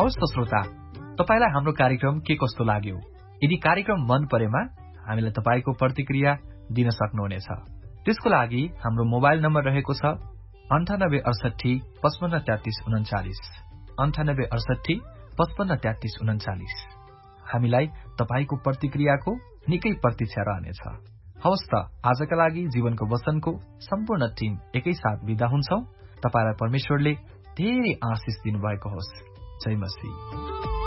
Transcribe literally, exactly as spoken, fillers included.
हवस् त श्रोता, तपाईलाई हाम्रो कार्यक्रम के कस्तो लाग्यो? यदि कार्यक्रम मन परेमा हामीलाई तपाईको प्रतिक्रिया दिन सक्नुहुनेछ। त्यसको लागि हाम्रो मोबाइल नम्बर रहेको छ अन्ठानब्बे अडसठी पचपन्न तेत्तीस उन्चालिस, अन्ठानब्बे अडसठी पचपन्न तेत्तीस उन्चालिस। हामीलाई तपाईको प्रतिक्रियाको निकै प्रतीक्षा रहनेछ। हवस् त, आजका लागि जीवनको वचनको सम्पूर्ण टिम एकैसाथ बिदा हुन्छौ। तपाईलाई परमेश्वरले धेरै आशिष दिनुभएको होस्। जय मसीह।